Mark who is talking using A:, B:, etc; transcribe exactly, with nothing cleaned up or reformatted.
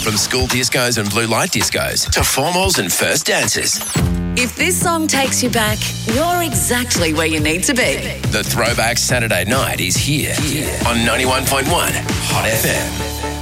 A: From school discos and blue light discos to formals and first dances.
B: If this song takes you back, you're exactly where you need to be.
A: The Throwback Saturday Night is here, here. on ninety-one point one Hot F M.